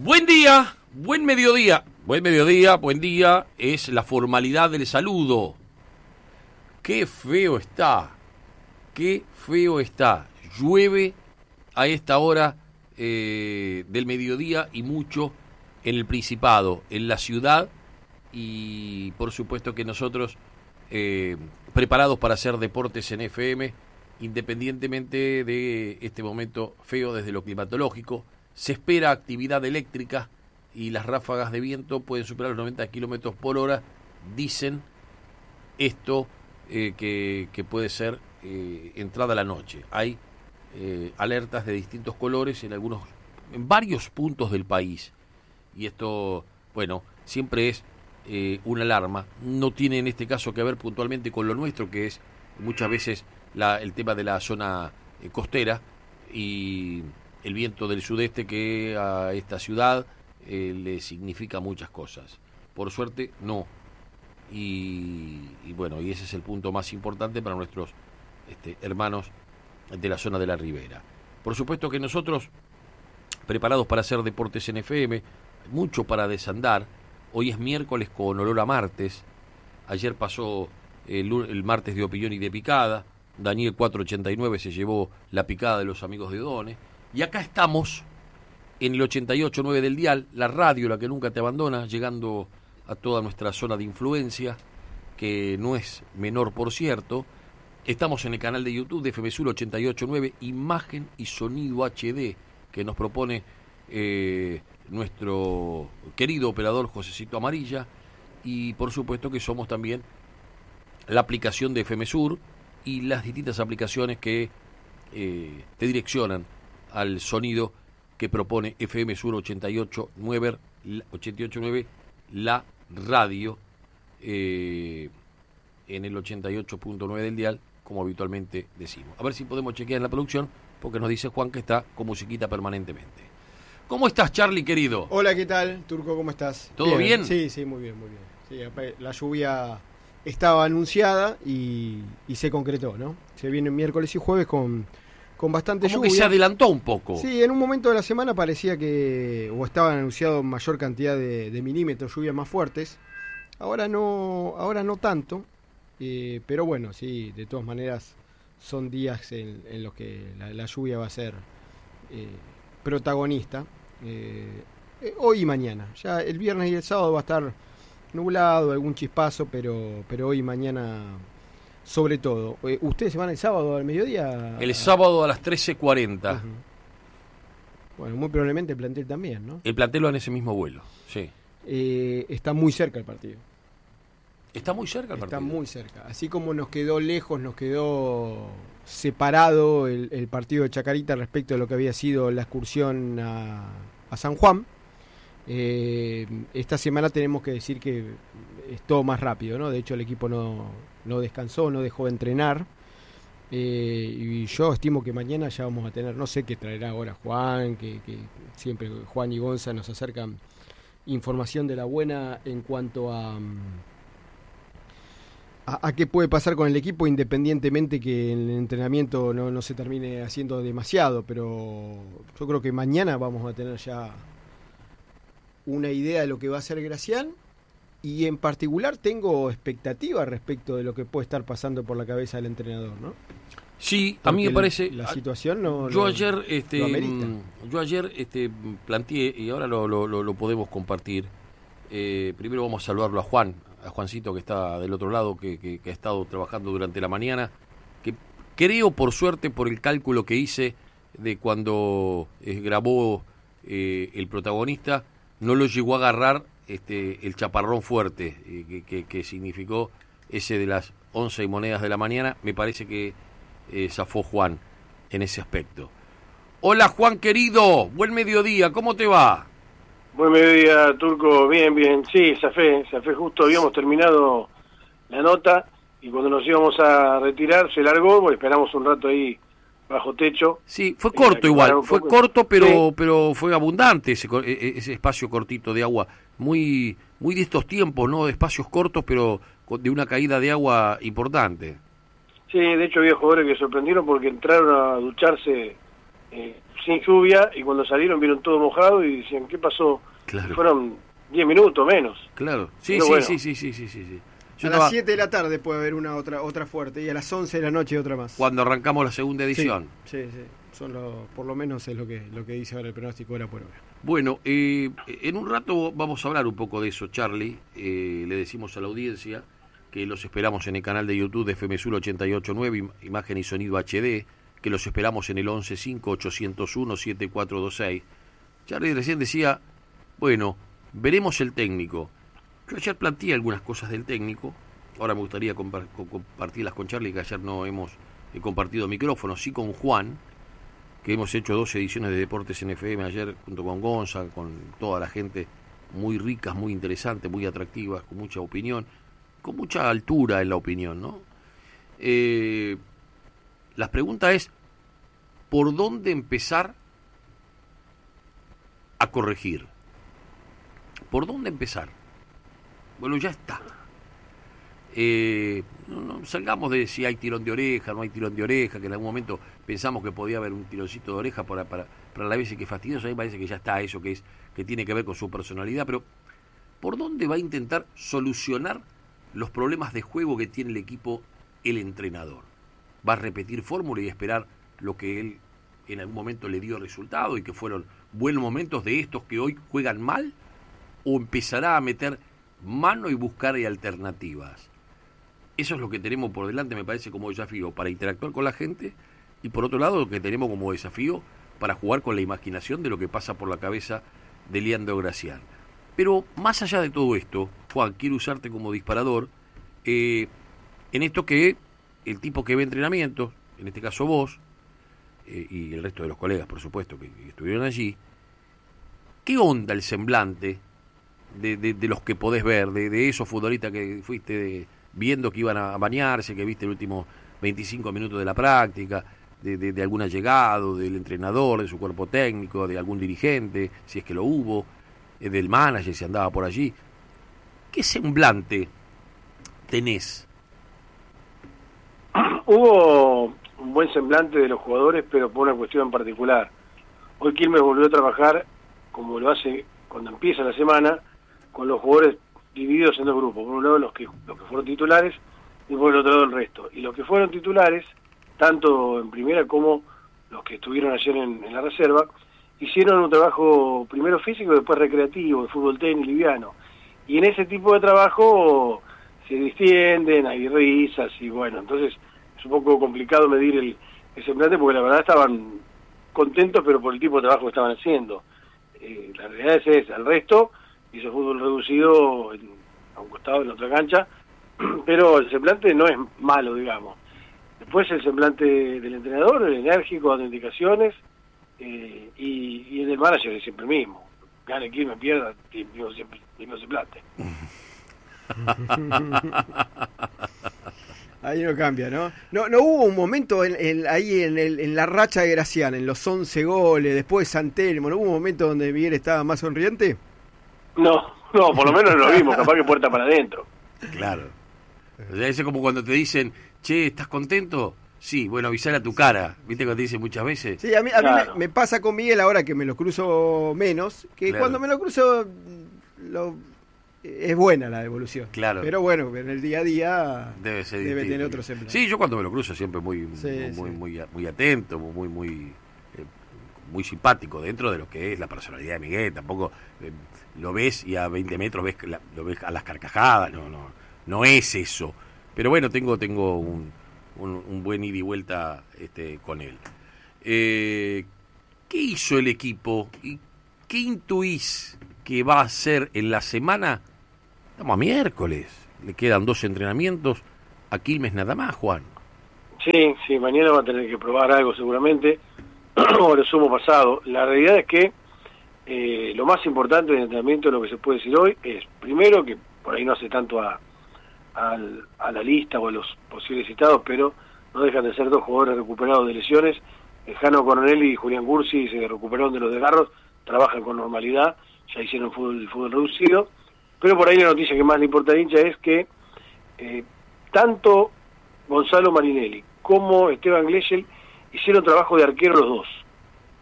Buen día, buen mediodía. Buen mediodía, buen día. Es la formalidad del saludo. Qué feo está. Qué feo está. Llueve a esta hora del mediodía y mucho en el Principado, en la ciudad. Y por supuesto que nosotros, preparados para hacer deportes en FM, independientemente de este momento feo desde lo climatológico, se espera actividad eléctrica y las ráfagas de viento pueden superar los 90 kilómetros por hora. Dicen esto que puede ser entrada la noche. Hay alertas de distintos colores en varios puntos del país. Y esto, bueno, siempre es una alarma. No tiene en este caso que ver puntualmente con lo nuestro, que es muchas veces el tema de la zona costera y el viento del sudeste, que a esta ciudad le significa muchas cosas. Por suerte, no. Y bueno, y ese es el punto más importante para nuestros hermanos de la zona de la Ribera. Por supuesto que nosotros, preparados para hacer deportes en FM, mucho para desandar. Hoy es miércoles con olor a martes. Ayer pasó el martes de opinión y de picada. Daniel 489 se llevó la picada de los amigos de Done. Y acá estamos en el 88.9 del dial, la radio, la que nunca te abandona, llegando a toda nuestra zona de influencia, que no es menor, por cierto. Estamos en el canal de YouTube de FM Sur 88.9, imagen y sonido HD, que nos propone nuestro querido operador Josecito Amarilla. Y por supuesto que somos también la aplicación de FM Sur y las distintas aplicaciones que te direccionan al sonido que propone FM Sur 88.9, la radio, en el 88.9 del dial, como habitualmente decimos. A ver si podemos chequear en la producción, porque nos dice Juan que está con musiquita permanentemente. ¿Cómo estás, Charlie, querido? Hola, ¿qué tal, Turco? ¿Cómo estás? ¿Todo bien? Sí, muy bien, muy bien. Sí, la lluvia estaba anunciada y se concretó, ¿no? Se viene miércoles y jueves con bastante lluvia. Como que se adelantó un poco. Sí, en un momento de la semana parecía o estaban anunciados mayor cantidad de milímetros, lluvias más fuertes. Ahora no tanto, pero bueno, sí, de todas maneras son días en los que la lluvia va a ser protagonista. Hoy y mañana. Ya el viernes y el sábado va a estar nublado, algún chispazo, pero hoy y mañana sobre todo. ¿Ustedes se van el sábado al mediodía? El sábado a las 13:40. Uh-huh. Bueno, muy probablemente el plantel también, ¿no? El plantel va en ese mismo vuelo, sí. Está muy cerca el partido. ¿Está muy cerca el partido? Está muy cerca. Así como nos quedó lejos, nos quedó separado el partido de Chacarita respecto de lo que había sido la excursión a San Juan. Esta semana tenemos que decir que es todo más rápido, ¿no? De hecho, el equipo no descansó, no dejó de entrenar. Y yo estimo que mañana ya vamos a tener, no sé qué traerá ahora Juan, que siempre Juan y Gonza nos acercan información de la buena en cuanto a qué puede pasar con el equipo, independientemente que en el entrenamiento no se termine haciendo demasiado, pero yo creo que mañana vamos a tener ya una idea de lo que va a hacer Gracián, y en particular tengo expectativas respecto de lo que puede estar pasando por la cabeza del entrenador, ¿no? Sí, porque a mí me parece la situación no yo ayer lo amerita. planteé, y ahora lo podemos compartir. Primero vamos a saludarlo a Juancito, que está del otro lado, que ha estado trabajando durante la mañana, que creo, por suerte, por el cálculo que hice de cuando grabó el protagonista, no lo llegó a agarrar el chaparrón fuerte que significó ese de las 11 monedas de la mañana. Me parece que zafó Juan en ese aspecto. Hola, Juan querido, buen mediodía, ¿cómo te va? Buen mediodía, Turco, bien, sí, zafé justo, habíamos terminado la nota y cuando nos íbamos a retirar se largó, bueno, esperamos un rato ahí bajo techo. Sí, fue corto igual, fue corto, pero sí, pero fue abundante ese espacio cortito de agua, muy de estos tiempos, ¿no? De espacios cortos, pero de una caída de agua importante. Sí, de hecho había jugadores que sorprendieron porque entraron a ducharse sin lluvia, y cuando salieron vieron todo mojado y decían, ¿qué pasó? Claro. Fueron 10 minutos menos. Claro, sí, Pero sí, bueno. sí. Yo A estaba- las 7 de la tarde puede haber otra fuerte, y a las 11 de la noche otra más. cuando arrancamos la segunda edición. Sí. Son por lo menos es lo que dice ahora el pronóstico hora por hora. Bueno, en un rato vamos a hablar un poco de eso, Charlie. Le decimos a la audiencia que los esperamos en el canal de YouTube de FM Sur 889, imagen y sonido HD, que los esperamos en el 115-801-7426. Charlie recién decía, bueno, veremos el técnico. Yo ayer planteé algunas cosas del técnico, ahora me gustaría compartirlas con Charlie, que ayer no hemos compartido micrófono, sí con Juan, que hemos hecho 2 ediciones de Deportes en FM ayer junto con Gonza, con toda la gente muy ricas, muy interesantes, muy atractivas, con mucha opinión, con mucha altura en la opinión, ¿no? La pregunta es, ¿por dónde empezar a corregir? ¿Por dónde empezar? Bueno, ya está. No salgamos de si hay tirón de oreja, no hay tirón de oreja, que en algún momento pensamos que podía haber un tironcito de oreja para la vez que es fastidioso. A mí me parece que ya está eso que tiene que ver con su personalidad, pero ¿por dónde va a intentar solucionar los problemas de juego que tiene el equipo el entrenador? ¿Va a repetir fórmula y esperar lo que él en algún momento le dio resultado y que fueron buenos momentos de estos que hoy juegan mal? ¿O empezará a meter mano y buscar alternativas? Eso es lo que tenemos por delante, me parece, como desafío para interactuar con la gente, y por otro lado lo que tenemos como desafío para jugar con la imaginación de lo que pasa por la cabeza de Leandro Gracián. Pero más allá de todo esto, Juan, quiero usarte como disparador en esto que el tipo que ve entrenamientos, en este caso vos, y el resto de los colegas, por supuesto, que estuvieron allí, ¿qué onda el semblante de los que podés ver, de esos futbolistas que fuiste viendo que iban a bañarse, que viste el último 25 minutos de la práctica, de algún allegado, del entrenador, de su cuerpo técnico, de algún dirigente, si es que lo hubo, del manager, si andaba por allí? ¿Qué semblante tenés? Hubo un buen semblante de los jugadores, pero por una cuestión en particular. Hoy Quilmes volvió a trabajar, como lo hace cuando empieza la semana, con los jugadores divididos en 2 grupos. Por un lado los que fueron titulares y por el otro lado el resto. Y los que fueron titulares, tanto en primera como los que estuvieron ayer en la reserva, hicieron un trabajo primero físico y después recreativo, de fútbol tenis liviano. Y en ese tipo de trabajo se distienden, hay risas y bueno, entonces es un poco complicado medir el semblante porque la verdad estaban contentos, pero por el tipo de trabajo que estaban haciendo. La realidad es esa. El resto hizo fútbol reducido a un costado en la otra cancha, pero el semblante no es malo, digamos. Después el semblante del entrenador, el enérgico, dando indicaciones, y el del manager es siempre el mismo. Gane quien me pierda, mismo semblante. Ahí no cambia, ¿no? No hubo un momento ahí en la racha de Gracián, en los 11 goles, después de San Telmo, ¿no hubo un momento donde Miguel estaba más sonriente? No, por lo menos no lo vimos, capaz que puerta para adentro. Claro. O sea, eso es como cuando te dicen, che, ¿estás contento? Sí, bueno, avisar a tu cara. ¿Viste cuando te dicen muchas veces? Sí, a mí Claro. me pasa con Miguel ahora que me lo cruzo menos, que Claro. cuando me lo cruzo es buena la devolución. Claro. Pero bueno, en el día a día Debe ser debe distinto. tener otro semblante. Sí, yo cuando me lo cruzo siempre muy atento, muy simpático dentro de lo que es la personalidad de Miguel. Tampoco lo ves y a 20 metros lo ves a las carcajadas. No es eso. Pero bueno, tengo un buen ida y vuelta con él. ¿Qué hizo el equipo y qué intuís que va a hacer en la semana? Estamos a miércoles, le quedan 2 entrenamientos, a Quilmes nada más, Juan. Sí, mañana va a tener que probar algo seguramente, o lo sumo pasado. La realidad es que lo más importante del entrenamiento, lo que se puede decir hoy, es primero que por ahí no hace tanto a la lista o a los posibles citados, pero no dejan de ser 2 jugadores recuperados de lesiones. Jano Coronel y Julián Gursi se recuperaron de los desgarros, trabajan con normalidad, ya hicieron fútbol reducido, pero por ahí la noticia que más le importa al hincha es que tanto Gonzalo Marinelli como Esteban Glechel hicieron trabajo de arquero los dos.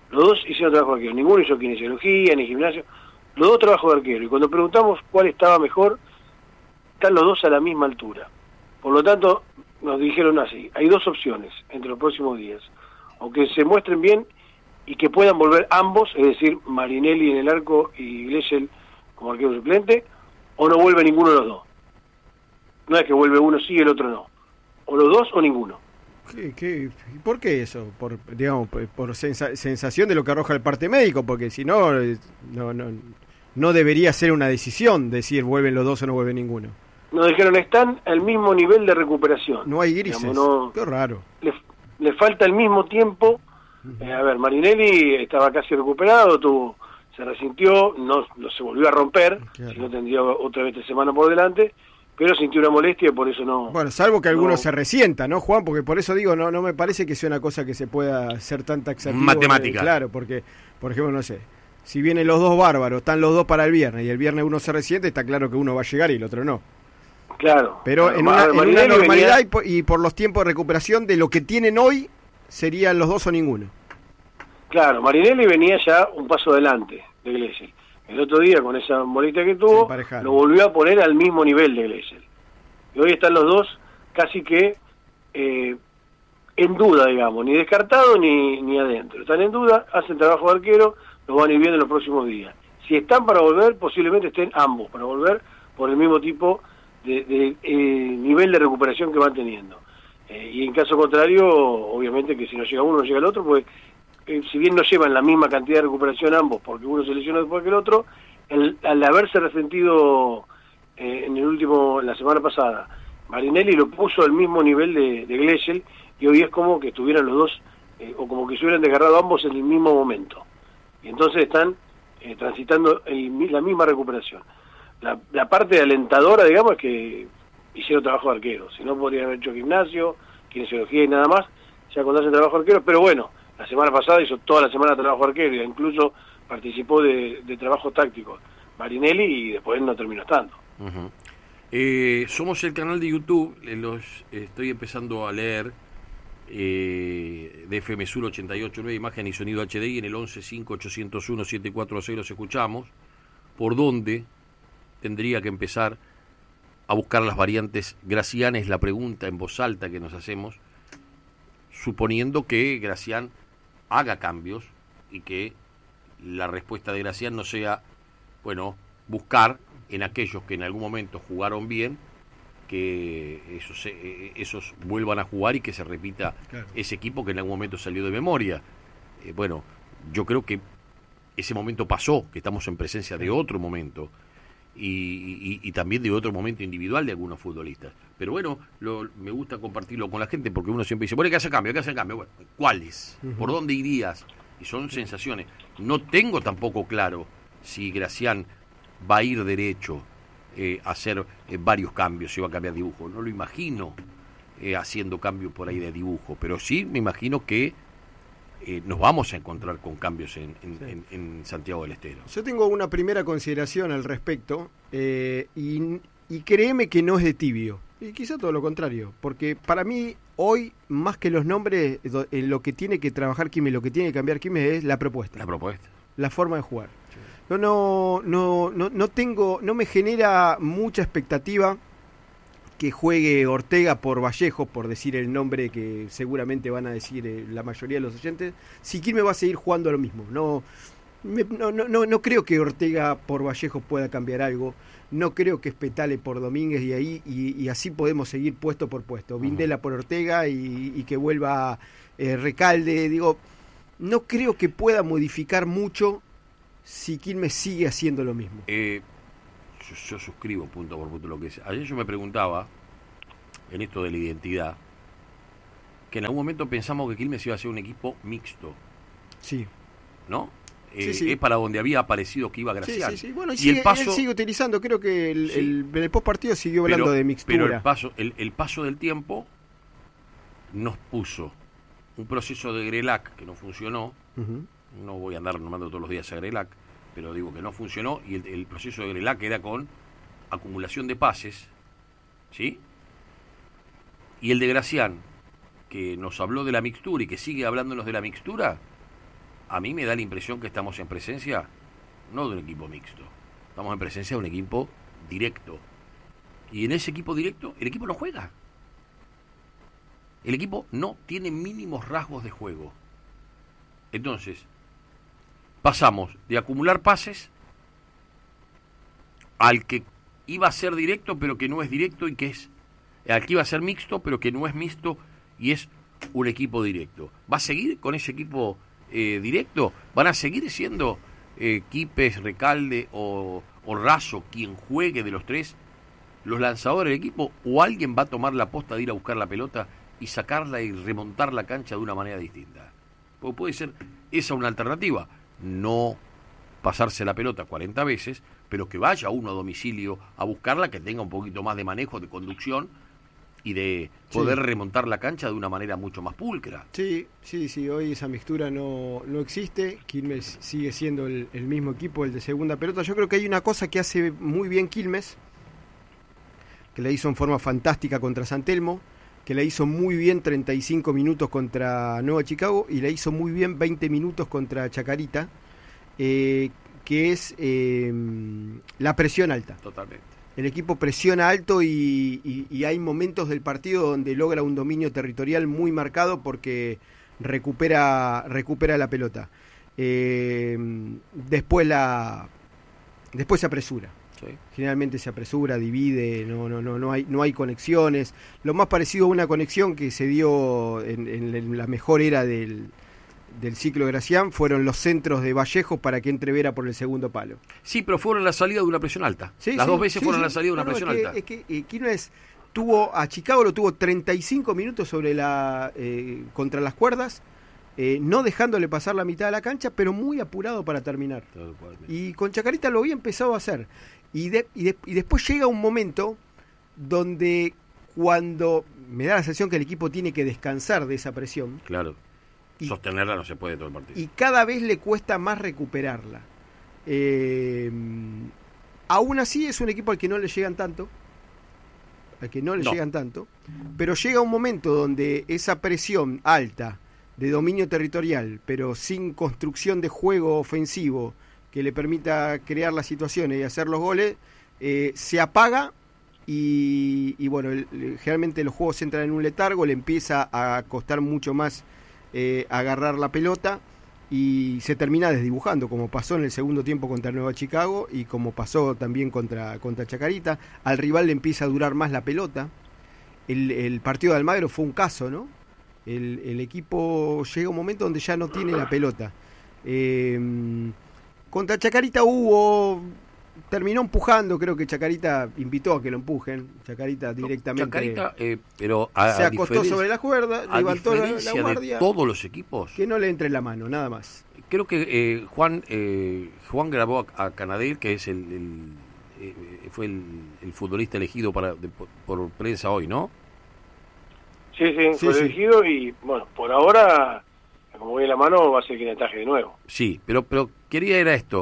Los dos hicieron trabajo de arquero, ninguno hizo kinesiología ni gimnasio, los dos trabajos de arquero. Y cuando preguntamos cuál estaba mejor, están los dos a la misma altura. Por lo tanto, nos dijeron así, hay dos opciones entre los próximos días, o que se muestren bien y que puedan volver ambos, es decir, Marinelli en el arco y Glessel como arquero suplente, o no vuelve ninguno de los dos. No es que vuelve uno sí y el otro no. O los dos o ninguno. ¿Por qué eso? Por sensación de lo que arroja el parte médico, porque si no, no debería ser una decisión decir vuelven los dos o no vuelve ninguno. Nos dijeron, están al mismo nivel de recuperación. No hay grises, digamos, qué raro. Le falta el mismo tiempo. A ver, Marinelli estaba casi recuperado, se resintió, no se volvió a romper, claro. Si no tendría otra vez esta semana por delante, pero sintió una molestia y por eso no... Bueno, salvo que alguno se resienta, ¿no, Juan? Porque por eso digo, no me parece que sea una cosa que se pueda hacer tan taxativo. Matemática. Claro, porque, por ejemplo, no sé, si vienen los dos bárbaros, están los dos para el viernes, y el viernes uno se resiente, está claro que uno va a llegar y el otro no. Claro. Pero claro, en una normalidad y por los tiempos de recuperación de lo que tienen hoy, serían los dos o ninguno. Claro, Marinelli venía ya un paso adelante de Glessel. El otro día, con esa molestia que tuvo, lo volvió a poner al mismo nivel de Glessel. Y hoy están los dos casi que en duda, digamos, ni descartado ni adentro. Están en duda, hacen trabajo de arquero, los van a ir viendo en los próximos días. Si están para volver, posiblemente estén ambos para volver por el mismo tipo de nivel de recuperación que van teniendo. Y en caso contrario, obviamente que si no llega uno, no llega el otro, pues si bien no llevan la misma cantidad de recuperación ambos, porque uno se lesionó después que el otro, al haberse resentido en la semana pasada, Marinelli lo puso al mismo nivel de Glessel, y hoy es como que estuvieran los dos, o como que se hubieran desgarrado ambos en el mismo momento. Y entonces están transitando la misma recuperación. La parte alentadora, digamos, es que hicieron trabajo de arquero. Si no, podrían haber hecho gimnasio, kinesiología y nada más, ya cuando hacen trabajo de arquero, pero bueno, la semana pasada hizo toda la semana trabajo arquero, e incluso participó de trabajo táctico Marinelli y después no terminó estando. Somos el canal de YouTube, los estoy empezando a leer, de FM Sur 88.9, imagen y sonido HDI, en el 115801-740 los escuchamos. ¿Por dónde tendría que empezar a buscar las variantes Gracián? Es la pregunta en voz alta que nos hacemos, suponiendo que Gracián haga cambios y que la respuesta de Gracián no sea, bueno, buscar en aquellos que en algún momento jugaron bien, que esos vuelvan a jugar y que se repita ese equipo que en algún momento salió de memoria. Bueno, yo creo que ese momento pasó, que estamos en presencia de otro momento y también de otro momento individual de algunos futbolistas. Pero bueno, me gusta compartirlo con la gente porque uno siempre dice, bueno, hay que hacer cambio, Bueno, ¿cuáles? ¿Por dónde irías? Y son sensaciones. No tengo tampoco claro si Gracián va a ir derecho a hacer varios cambios, si va a cambiar dibujo. No lo imagino haciendo cambio por ahí de dibujo, pero sí me imagino que nos vamos a encontrar con cambios en Santiago del Estero. Yo tengo una primera consideración al respecto y créeme que no es de tibio, y quizá todo lo contrario, porque para mí hoy, más que los nombres, lo que tiene que trabajar Quilmes, lo que tiene que cambiar Quilmes es la propuesta. La forma de jugar. Sí. No me genera mucha expectativa que juegue Ortega por Vallejo, por decir el nombre que seguramente van a decir la mayoría de los oyentes, si Quilmes va a seguir jugando lo mismo. No creo que Ortega por Vallejo pueda cambiar algo. No creo que Spetale por Domínguez y así podemos seguir puesto por puesto. Vindela por Ortega y que vuelva Recalde. Digo, no creo que pueda modificar mucho si Quilmes sigue haciendo lo mismo. Yo suscribo punto por punto lo que es. Ayer yo me preguntaba, en esto de la identidad, que en algún momento pensamos que Quilmes iba a ser un equipo mixto. Sí. ¿No? Sí. Es para donde había aparecido que iba Gracián. Sí. Bueno, y él sigue utilizando, creo que en el postpartido siguió hablando de mixtura. Pero el paso del tiempo nos puso un proceso de Grelac que no funcionó. No voy a andar nombrando todos los días a Grelac, pero digo que no funcionó, y el proceso de Grelac era con acumulación de pases, ¿sí? Y el de Gracián, que nos habló de la mixtura y que sigue hablándonos de la mixtura, a mí me da la impresión que estamos en presencia no de un equipo mixto, estamos en presencia de un equipo directo. Y en ese equipo directo, el equipo no juega. El equipo no tiene mínimos rasgos de juego. Entonces, pasamos de acumular pases al que iba a ser directo pero que no es directo y que es al que iba a ser mixto pero que no es mixto y es un equipo directo. ¿Va a seguir con ese equipo directo? ¿Van a seguir siendo Quipes, Recalde o Razo quien juegue de los tres los lanzadores del equipo, o alguien va a tomar la posta de ir a buscar la pelota y sacarla y remontar la cancha de una manera distinta? Porque puede ser esa una alternativa, no pasarse la pelota 40 veces, pero que vaya uno a domicilio a buscarla, que tenga un poquito más de manejo, de conducción y de poder remontar la cancha de una manera mucho más pulcra. Sí, hoy esa mixtura no existe. Quilmes sigue siendo el mismo equipo, el de segunda pelota. Yo creo que hay una cosa que hace muy bien Quilmes, que la hizo en forma fantástica contra San Telmo, que la hizo muy bien 35 minutos contra Nueva Chicago y la hizo muy bien 20 minutos contra Chacarita, que es la presión alta. Totalmente. El equipo presiona alto y hay momentos del partido donde logra un dominio territorial muy marcado porque recupera la pelota. Después se apresura. Sí. Generalmente se apresura, divide, no hay conexiones. Lo más parecido a una conexión que se dio en la mejor era del ciclo de Gracián fueron los centros de Vallejo para que entre Vera por el segundo palo. Sí, pero fueron la salida de una presión alta. Las dos veces fueron la salida de una presión alta. Es que Quilmes a Chicago lo tuvo 35 minutos sobre contra las cuerdas, no dejándole pasar la mitad de la cancha, pero muy apurado para terminar. Y con Chacarita lo había empezado a hacer. Y después llega un momento donde cuando me da la sensación que el equipo tiene que descansar de esa presión. Claro. Sostenerla no se puede todo el partido. Y cada vez le cuesta más recuperarla. Aún así es un equipo al que no le llegan tanto. Pero llega un momento donde esa presión alta de dominio territorial, pero sin construcción de juego ofensivo que le permita crear las situaciones y hacer los goles, se apaga y bueno, generalmente los juegos entran en un letargo, le empieza a costar mucho más agarrar la pelota y se termina desdibujando, como pasó en el segundo tiempo contra Nueva Chicago y como pasó también contra Chacarita. Al rival le empieza a durar más la pelota. El partido de Almagro fue un caso, ¿no? El equipo llega a un momento donde ya no tiene la pelota. Contra Chacarita terminó empujando, creo que Chacarita invitó a que lo empujen. Chacarita directamente. Chacarita, pero se acostó sobre la cuerda, levantó la guardia. De todos los equipos. Que no le entre la mano, nada más. Creo que Juan grabó a Canadell, que es fue el futbolista elegido por prensa hoy, ¿no? Sí, fue elegido y bueno, por ahora, como ve la mano, va a ser quien ataje de nuevo. Sí, pero quería ir a esto.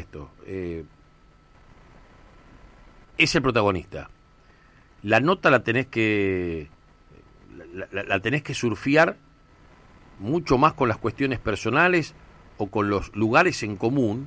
Es el protagonista. La nota la tenés que surfear mucho más con las cuestiones personales o con los lugares en común,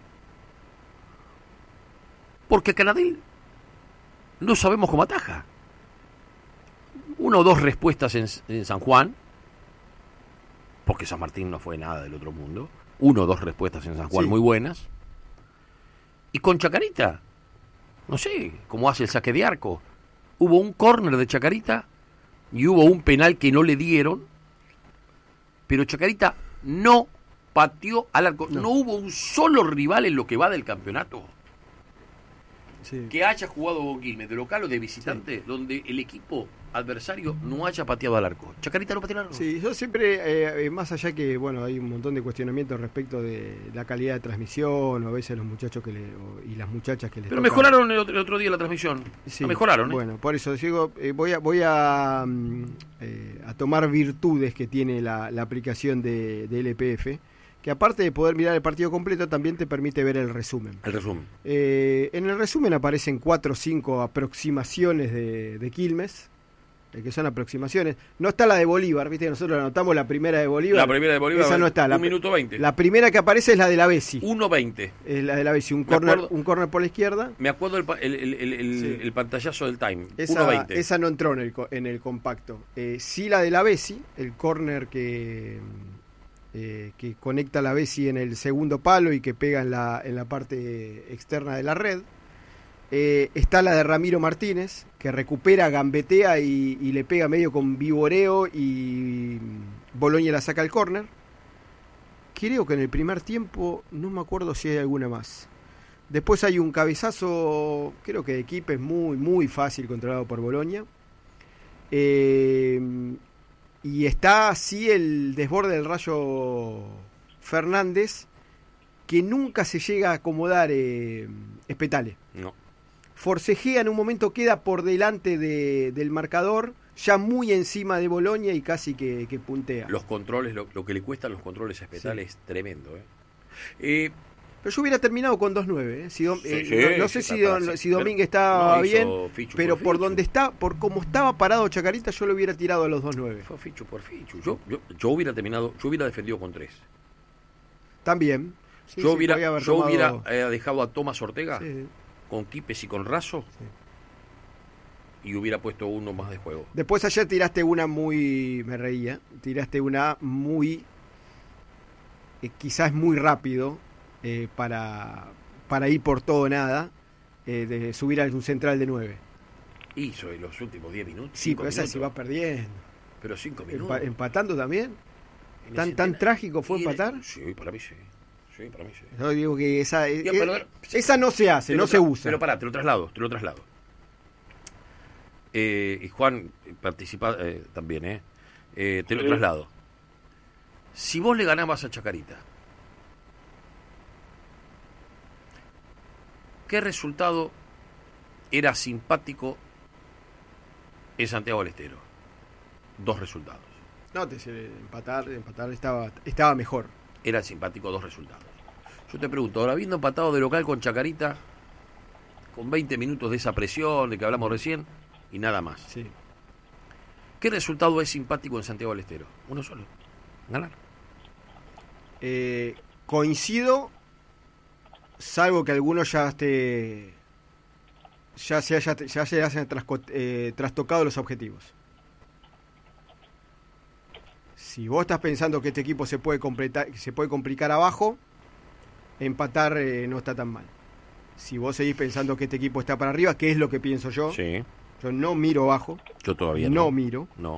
porque Canadell no sabemos cómo ataja. 1 o 2 respuestas en San Juan, porque San Martín no fue nada del otro mundo. 1 o 2 respuestas en San Juan muy buenas. Y con Chacarita, no sé cómo hace el saque de arco. Hubo un córner de Chacarita y hubo un penal que no le dieron, pero Chacarita no pateó al arco. No hubo un solo rival en lo que va del campeonato que haya jugado con Quilmes, de local o de visitante, donde el equipo adversario no haya pateado al arco. Chacarita no pateó al arco. Sí, yo siempre, más allá que, bueno, hay un montón de cuestionamientos respecto de la calidad de transmisión, o a veces los muchachos y las muchachas que les Pero mejoraron el otro día la transmisión. Sí, mejoraron, Bueno, por eso digo, voy a tomar virtudes que tiene la aplicación de LPF, que aparte de poder mirar el partido completo, también te permite ver el resumen. En el resumen aparecen 4 o 5 aproximaciones de Quilmes, que son aproximaciones. No está la de Bolívar, viste que nosotros anotamos la primera de Bolívar. La primera de Bolívar. Esa no está. 1 minuto 20. La primera que aparece es la de la Bessi. 1:20. Es la de la Bessi, un corner por la izquierda. Me acuerdo el pantallazo del time. Esa, 1:20. esa no entró en el compacto. Sí la de la Bessi, el corner que conecta la Bessi en el segundo palo y que pega en la parte externa de la red. Está la de Ramiro Martínez, que recupera, gambetea y le pega medio con vivoreo y Boloña la saca al córner. Creo que en el primer tiempo, no me acuerdo si hay alguna más. Después hay un cabezazo, creo que de Quipes muy, muy fácil, controlado por Boloña. Y está así el desborde del Rayo Fernández, que nunca se llega a acomodar Spetale. No. Forcejea en un momento, queda por delante del marcador, ya muy encima de Boloña y casi que puntea. Los controles, lo que le cuestan los controles espetales es tremendo. Pero yo hubiera terminado con 2-9. No sé si Domínguez estaba bien, pero por donde está, por cómo estaba parado Chacarita, yo lo hubiera tirado a los 2-9. Fue fichu por fichu. Yo hubiera terminado, yo hubiera defendido con 3. También. Sí, yo hubiera dejado a Tomás Ortega con Quipes y con Razo y hubiera puesto uno más de juego. Después ayer tiraste una muy, me reía, quizás muy rápido para ir por todo o nada, de subir a un central de 9. Hizo en los últimos 10 minutos. Sí, pero esa sí va perdiendo. Pero 5 minutos. ¿Empatando también? ¿Tan trágico fue empatar? Sí, para mí sí. Yo digo que esa no se hace, no se usa. Pero pará, te lo traslado. Y Juan participa también, te lo traslado. Si vos le ganabas a Chacarita, ¿qué resultado era simpático en Santiago del Estero? 2 resultados. No, empatar estaba mejor. Eran simpáticos 2 resultados. Yo te pregunto, ahora habiendo empatado de local con Chacarita, con 20 minutos de esa presión de que hablamos recién, y nada más. Sí. ¿Qué resultado es simpático en Santiago del Estero? Uno solo. Ganar. Coincido, salvo que algunos ya se hayan trastocado los objetivos. Si vos estás pensando que este equipo se puede complicar abajo, empatar no está tan mal. Si vos seguís pensando que este equipo está para arriba, que es lo que pienso yo, sí. Yo no miro abajo. Yo todavía no miro. No.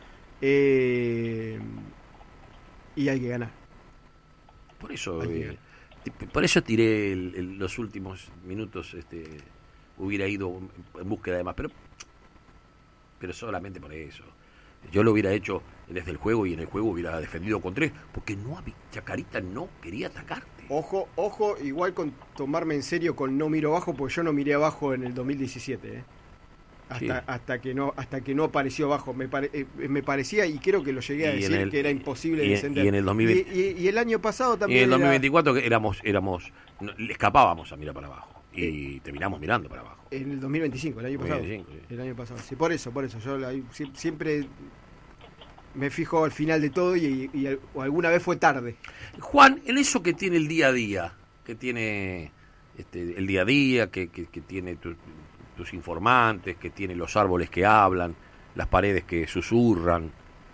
Y hay que ganar. Por eso tiré los últimos minutos, hubiera ido en búsqueda de más, pero solamente por eso. Yo lo hubiera hecho desde el juego y en el juego hubiera defendido con 3, porque Chacarita no quería atacarte. Ojo, igual con tomarme en serio con no miro abajo, porque yo no miré abajo en el 2017, hasta que no apareció abajo. Me parecía, y creo que lo llegué a decir, que era imposible descender. Y en el 2020, y el año pasado también. Y en el 2024 que le escapábamos a mirar para abajo. Y terminamos mirando para abajo. En el 2025, el año pasado. 2025, sí. El año pasado. Sí, por eso. Yo siempre me fijo al final de todo y alguna vez fue tarde. Juan, en eso que tiene el día a día, que tiene el día a día, que tiene tus informantes, que tiene los árboles que hablan, las paredes que susurran,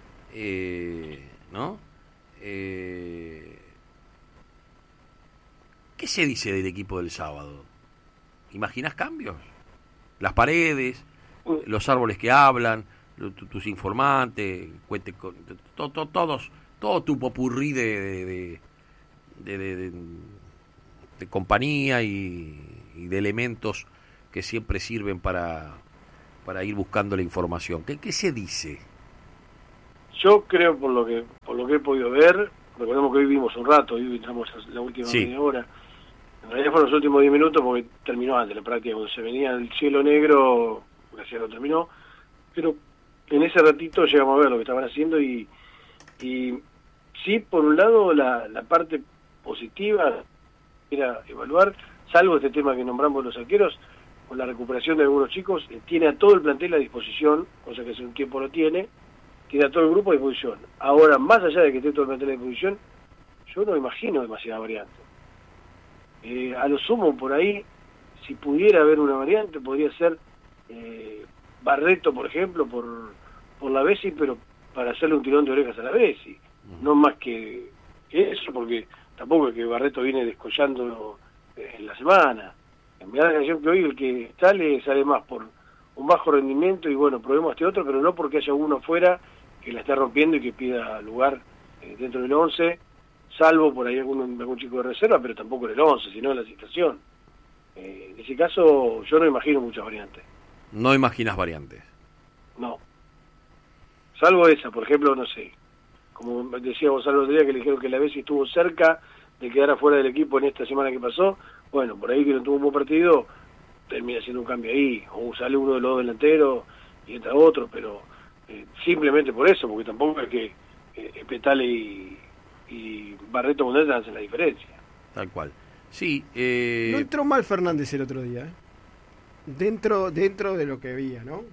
¿no? ¿Qué se dice del equipo del sábado? ¿Imaginas cambios? Las paredes, los árboles que hablan, tus informantes, cuente con todo tu popurrí de compañía y de elementos que siempre sirven para ir buscando la información. ¿Qué se dice? Yo creo, por lo que he podido ver, recordemos que hoy vimos un rato, hoy entramos la última media hora. En realidad fueron los últimos 10 minutos porque terminó antes la práctica, cuando se venía el cielo negro, gracias a Dios terminó, pero en ese ratito llegamos a ver lo que estaban haciendo y sí, por un lado la parte positiva era evaluar, salvo este tema que nombramos los arqueros, con la recuperación de algunos chicos, tiene a todo el plantel a disposición, cosa que hace un tiempo no tiene a todo el grupo a disposición. Ahora, más allá de que esté todo el plantel a disposición, yo no imagino demasiada variante. A lo sumo, por ahí, si pudiera haber una variante, podría ser Barreto, por ejemplo, por la Bessi, pero para hacerle un tirón de orejas a la Bessi. No más que eso, porque tampoco es que Barreto viene descollando en la semana. Me da la sensación que hoy el que sale más por un bajo rendimiento y bueno, probemos este otro, pero no porque haya uno afuera que la está rompiendo y que pida lugar dentro del 11, salvo por ahí algún chico de reserva, pero tampoco en el 11, sino en la situación. En ese caso yo no imagino muchas variantes. No imaginas variantes. No. Salvo esa, por ejemplo, no sé, como decía Gonzalo el otro día, que le dijeron que la Bessi estuvo cerca de quedar afuera del equipo en esta semana que pasó. Bueno, por ahí que no tuvo un buen partido, termina haciendo un cambio ahí, o sale uno de los dos delanteros y entra otro, pero simplemente por eso, porque tampoco es que Petale y Barreto con Delta hacen la diferencia. Tal cual. Sí. No entró mal Fernández el otro día, dentro de lo que había, ¿no?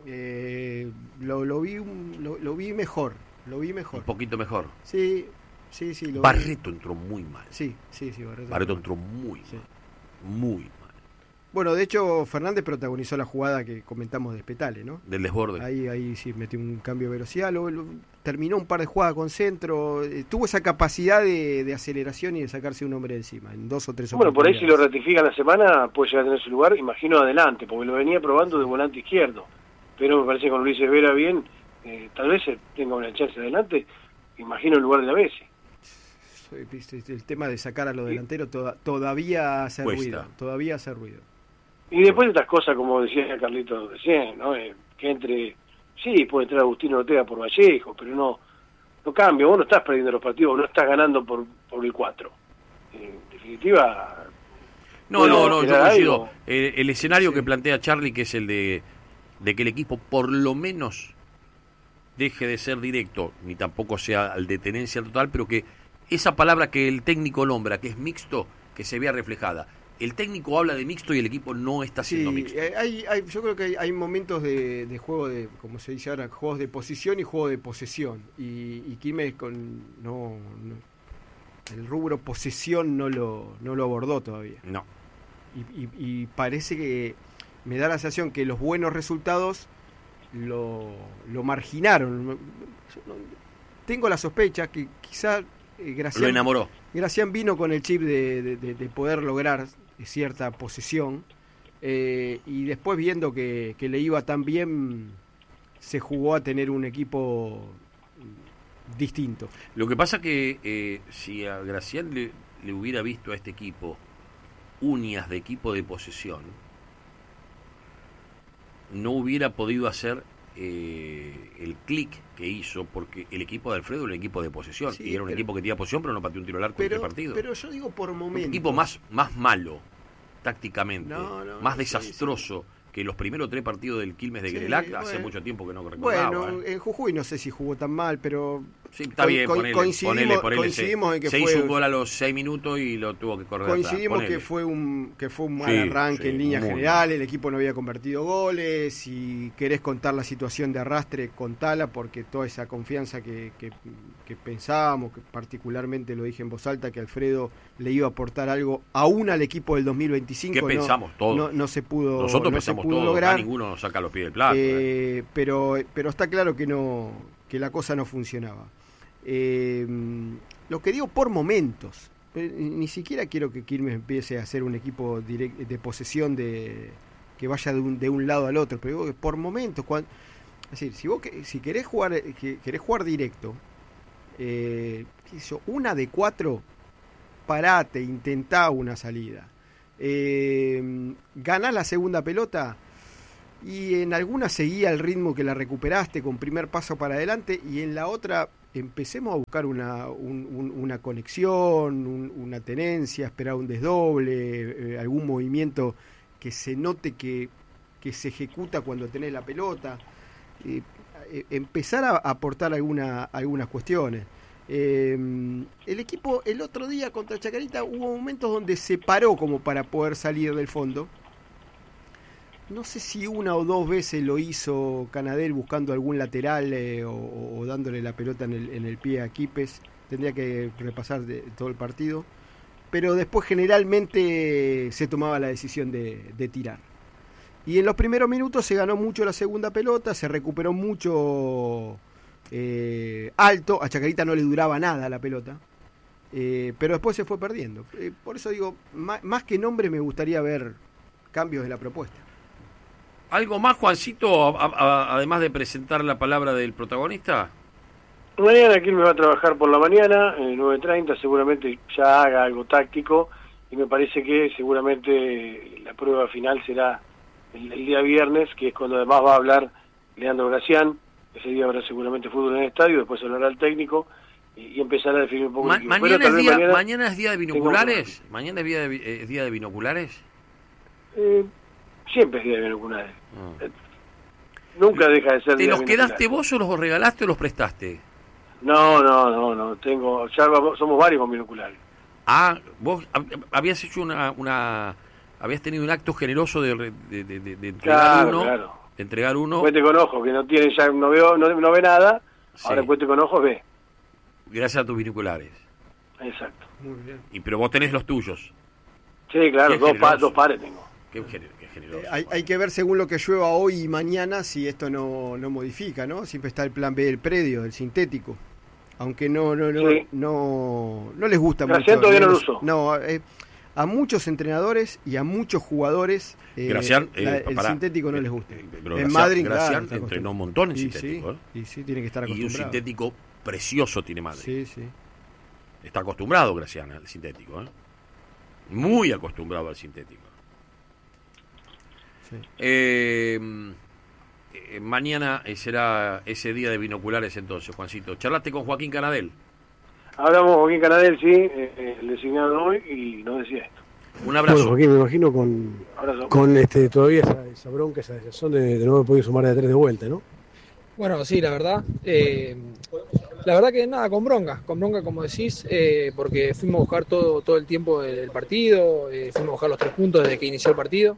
Lo vi mejor. Un poquito mejor. Sí. Barreto entró muy mal. Sí, Barreto entró muy mal. Muy mal. Bueno, de hecho, Fernández protagonizó la jugada que comentamos de Petale, ¿no? Del desborde. Ahí sí metió un cambio de velocidad, terminó un par de jugadas con centro, tuvo esa capacidad de aceleración y de sacarse un hombre de encima, en 2 o 3 Bueno, por ahí si lo ratifican la semana, puede llegar a tener su lugar, imagino adelante, porque lo venía probando de volante izquierdo, pero me parece que con Ulises Vera bien, tal vez tenga una chance adelante, imagino el lugar de la Bessi. El tema de sacar a los delanteros todavía hace ruido. Y después de estas cosas, como decía Carlito recién, ¿no? Que entre, sí, puede entrar Agustino Ortega por Vallejo, pero no cambia, vos no estás perdiendo los partidos, no estás ganando por el 4. En definitiva... No, yo coincido. El escenario que plantea Charlie, que es el de que el equipo por lo menos deje de ser directo, ni tampoco sea al de tenencia total, pero que esa palabra que el técnico nombra, que es mixto, que se vea reflejada. El técnico habla de mixto y el equipo no está siendo mixto. Yo creo que hay momentos de juego de, como se dice ahora, juegos de posición y juego de posesión. Y Quilmes el rubro posesión no lo abordó todavía. No. Y parece que me da la sensación que los buenos resultados lo marginaron. Tengo la sospecha que quizá lo enamoró. Gracián vino con el chip de poder lograr cierta posesión y después viendo que le iba tan bien se jugó a tener un equipo distinto. Lo que pasa que si a Gracián le hubiera visto a este equipo uñas de equipo de posesión, no hubiera podido hacer el clic que hizo, porque el equipo de Alfredo era un equipo de posesión, y era un equipo que tenía posesión pero no pateó un tiro al arco en el partido. Pero yo digo por momentos. Un equipo más malo tácticamente, más desastroso que los primeros 3 partidos del Quilmes de Grelac. Hace mucho tiempo que no recordaba. Bueno, en Jujuy no sé si jugó tan mal, pero sí, está bien, coincidimos en que se hizo un gol a los 6 minutos y lo tuvo que correr. Coincidimos que fue un mal arranque en línea general, el equipo no había convertido goles. Si querés contar la situación de arrastre, contala, porque toda esa confianza que pensábamos, que particularmente lo dije en voz alta, que Alfredo le iba a aportar algo aún al equipo del 2025. ¿Qué pensamos todos? No se pudo. Nosotros pensamos todos, lograr. Ninguno nos saca los pies del plato. Pero está claro que la cosa no funcionaba. Lo que digo por momentos, ni siquiera quiero que Quilmes empiece a ser un equipo de posesión que vaya de un lado al otro, pero digo que por momentos, es decir, si querés jugar directo, una de 4, parate, intentá una salida, ganás la segunda pelota y en alguna seguía el ritmo que la recuperaste con primer paso para adelante, y en la otra empecemos a buscar una conexión, una tenencia, esperar un desdoble, algún movimiento que se note que se ejecuta cuando tenés la pelota, empezar a aportar algunas cuestiones. El equipo el otro día contra Chacarita hubo momentos donde se paró como para poder salir del fondo, No sé si una o dos veces lo hizo Canadel buscando algún lateral o dándole la pelota en el pie a Quipes. Tendría que repasar todo el partido. Pero después generalmente se tomaba la decisión de tirar. Y en los primeros minutos se ganó mucho la segunda pelota, se recuperó mucho alto. A Chacarita no le duraba nada la pelota. Pero después se fue perdiendo. Por eso digo, más que nombre me gustaría ver cambios en la propuesta. ¿Algo más, Juancito, además de presentar la palabra del protagonista? Mañana Quilmes va a trabajar por la mañana, 9:30, seguramente ya haga algo táctico, y me parece que seguramente la prueba final será el día viernes, que es cuando además va a hablar Leandro Gracián. Ese día habrá seguramente fútbol en el estadio, después hablará el técnico y empezará a definir un poco el equipo. ¿Mañana es día de binoculares? ¿Mañana es día de binoculares? Siempre es día de binoculares. Nunca deja de ser ¿Te día los de quedaste binoculares. vos o los regalaste o los prestaste? No, somos varios con binoculares. Vos habías hecho habías tenido un acto generoso de entregar uno. Claro. De entregar uno. Cuente con ojos, que no tiene ya, no ve nada, sí. Ahora cuente con ojos, ve. Gracias a tus binoculares. Exacto. Muy bien. Pero vos tenés los tuyos. Sí, claro, dos pares tengo. Qué generoso. Hay que ver según lo que llueva hoy y mañana si esto no modifica, ¿no? Siempre está el plan B del predio, del sintético. Aunque no les gusta mucho. Gracián todavía no lo usó. No, a muchos entrenadores y a muchos jugadores el sintético no les gusta. Pero en Madrid, Gracián claro, entrenó un montón en sintético. Y sí, tiene que estar acostumbrado. Y un sintético precioso tiene Madrid. Sí, sí. Está acostumbrado Gracián al sintético. Muy acostumbrado al sintético. Sí. Mañana será ese día de binoculares entonces, Juancito. ¿Charlaste con Joaquín Canadel? Hablamos con Joaquín Canadel, sí, el designado hoy, y nos decía esto. Un abrazo. Bueno, Joaquín, me imagino con todavía esa bronca, esa desazón de no haber podido sumar de 3 de vuelta, ¿no? Bueno, sí, la verdad que nada, con bronca como decís, porque fuimos a buscar todo el tiempo del partido, fuimos a buscar los 3 puntos desde que inició el partido.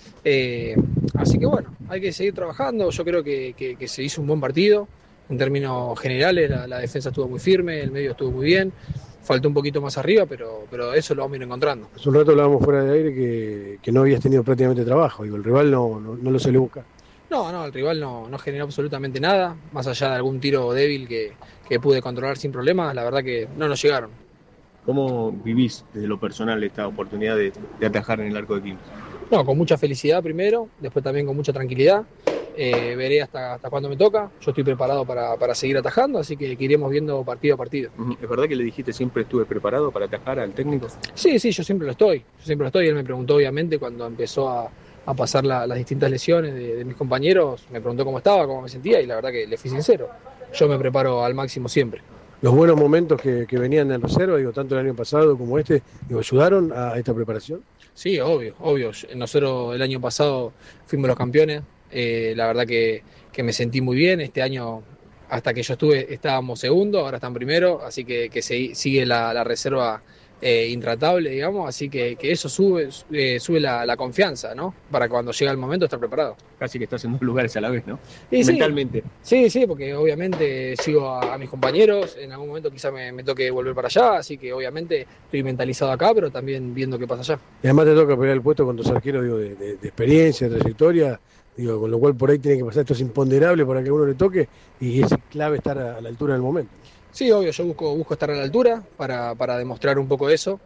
Así que bueno, hay que seguir trabajando. Yo creo que se hizo un buen partido en términos generales. La defensa estuvo muy firme, el medio estuvo muy bien, faltó un poquito más arriba, pero eso lo vamos a ir encontrando. Hace un rato hablábamos fuera de aire que no habías tenido prácticamente trabajo. Digo, el rival no lo suele buscar. No, el rival no generó absolutamente nada, más allá de algún tiro débil que pude controlar sin problemas. La verdad que no nos llegaron. ¿Cómo vivís desde lo personal esta oportunidad de atajar en el arco de Quilmes? No, con mucha felicidad primero, después también con mucha tranquilidad. Veré hasta cuándo me toca. Yo estoy preparado para seguir atajando, así que iremos viendo partido a partido. ¿Es verdad que le dijiste siempre estuve preparado para atajar al técnico? Sí, yo siempre lo estoy. Él me preguntó obviamente cuando empezó a pasar las distintas lesiones de mis compañeros, me preguntó cómo estaba, cómo me sentía, y la verdad que le fui sincero. Yo me preparo al máximo siempre. Los buenos momentos que venían en reserva, tanto el año pasado como ¿ayudaron a esta preparación? Sí, obvio. Nosotros el año pasado fuimos los campeones. La verdad que me sentí muy bien. Este año, hasta que yo estuve, estábamos segundo, ahora están primero, así que sigue la reserva intratable, digamos, así que eso sube la confianza, ¿no? Para cuando llega el momento estar preparado. Casi que estás en 2 lugares a la vez, ¿no? Y mentalmente. Sí, porque obviamente sigo a mis compañeros, en algún momento quizá me toque volver para allá, así que obviamente estoy mentalizado acá, pero también viendo qué pasa allá. Y además te toca pelear el puesto con tus arqueros, de experiencia, de trayectoria, con lo cual por ahí tiene que pasar, esto es imponderable para que a uno le toque, y es clave estar a la altura del momento. Sí, obvio, yo busco estar a la altura para demostrar un poco eso.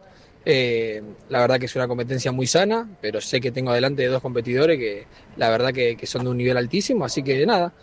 La verdad que es una competencia muy sana, pero sé que tengo adelante 2 competidores que la verdad que son de un nivel altísimo, así que nada,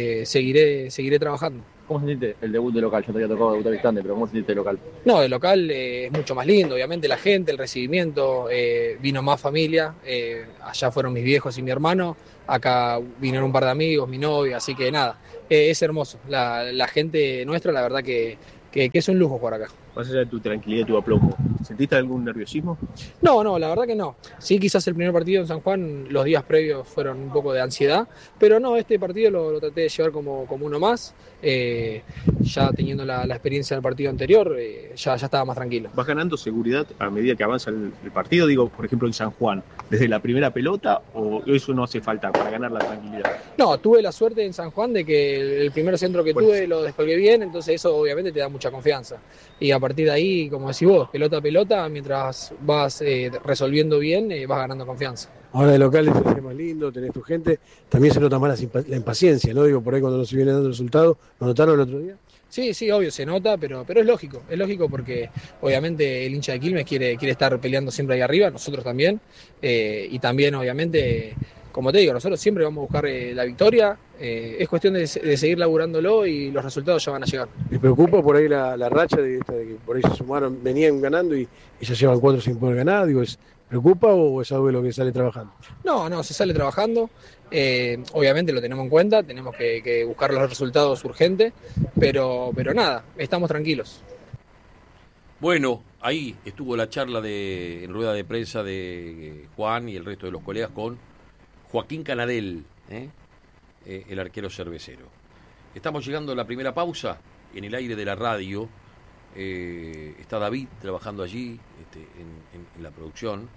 seguiré trabajando. ¿Cómo sentiste el debut de local? Yo te había tocado debutar distante, pero ¿cómo sentiste el local? No, el local es mucho más lindo, obviamente la gente, el recibimiento, vino más familia, allá fueron mis viejos y mi hermano, acá vinieron un par de amigos, mi novia, así que nada, es hermoso. La gente nuestra, la verdad que es un lujo por acá. más allá de tu tranquilidad y tu aplomo, ¿sentiste algún nerviosismo? No, la verdad que no. Sí, quizás el primer partido en San Juan, los días previos fueron un poco de ansiedad, pero no, este partido lo traté de llevar como uno más. Ya teniendo la experiencia del partido anterior, ya estaba más tranquilo. ¿Vas ganando seguridad a medida que avanza el partido? Digo, por ejemplo, en San Juan, ¿desde la primera pelota o eso no hace falta para ganar la tranquilidad? No, tuve la suerte en San Juan de que el primer centro que tuve lo descolgué bien, entonces eso obviamente te da mucha confianza. Y a partir de ahí, como decís vos, pelota a pelota, mientras vas resolviendo bien, vas ganando confianza. Ahora de local es más lindo, tenés tu gente, también se nota más la impaciencia, ¿no? Digo, por ahí cuando no se viene dando el resultado, ¿lo notaron el otro día? Sí, obvio, se nota, pero es lógico porque obviamente el hincha de Quilmes quiere estar peleando siempre ahí arriba, nosotros también, y también obviamente, como te digo, nosotros siempre vamos a buscar la victoria, es cuestión de seguir laburándolo y los resultados ya van a llegar. ¿Les preocupa por ahí la racha de que por ahí se sumaron, venían ganando y ya llevan 4 sin poder ganar? Digo, ¿preocupa o es algo de lo que sale trabajando? No, se sale trabajando. Obviamente lo tenemos en cuenta, tenemos que buscar los resultados urgentes, pero nada, estamos tranquilos. Bueno, ahí estuvo la charla en rueda de prensa de Juan y el resto de los colegas con Joaquín Canadel, el arquero cervecero. Estamos llegando a la primera pausa en el aire de la radio. Está David trabajando allí en la producción.